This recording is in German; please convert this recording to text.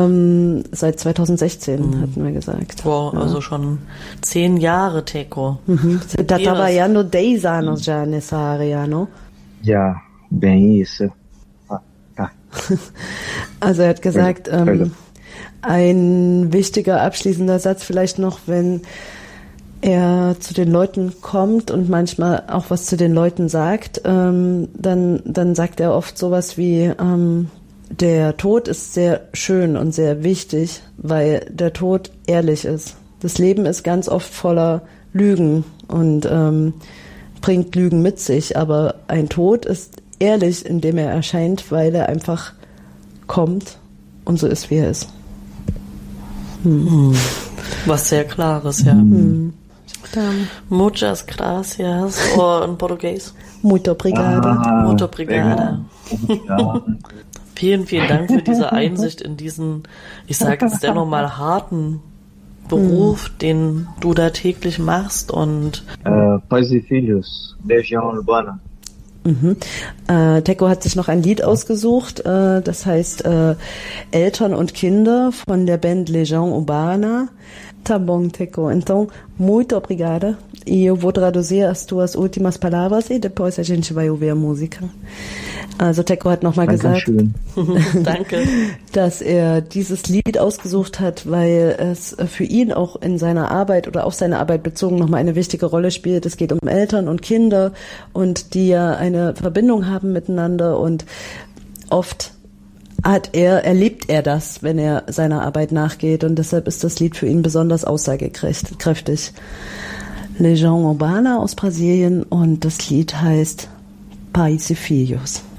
Seit 2016 hatten wir gesagt. Wow, also schon 10 Jahre, Teco. Você tá trabalhando 10 anos já nessa área, não? Ja, bem isso. Also er hat gesagt, ein wichtiger abschließender Satz vielleicht noch, wenn er zu den Leuten kommt und manchmal auch was zu den Leuten sagt, dann sagt er oft sowas wie, der Tod ist sehr schön und sehr wichtig, weil der Tod ehrlich ist. Das Leben ist ganz oft voller Lügen und bringt Lügen mit sich, aber ein Tod ist ehrlich, indem er erscheint, weil er einfach kommt und so ist, wie er ist. Was sehr Klares, ja. Muchas gracias. In Portugies. Muito obrigada. Muito obrigada. Vielen, vielen Dank für diese Einsicht in diesen, ich sage jetzt dennoch mal, harten Beruf, den du da täglich machst und Pais e Filhos, Legião Urbana. Teco hat sich noch ein Lied ausgesucht, das heißt Eltern und Kinder von der Band Legião Urbana. Tá bom, Teco. Então, muito obrigada. E eu vou traduzir as tuas últimas palavras e depois a gente vai ouvir a música. Also Teco hat nochmal gesagt, Danke, dass er dieses Lied ausgesucht hat, weil es für ihn auch in seiner Arbeit oder auf seine Arbeit bezogen nochmal eine wichtige Rolle spielt. Es geht um Eltern und Kinder und die ja eine Verbindung haben miteinander und oft erlebt er das, wenn er seiner Arbeit nachgeht und deshalb ist das Lied für ihn besonders aussagekräftig. Legião Urbana aus Brasilien und das Lied heißt Pais e Filhos.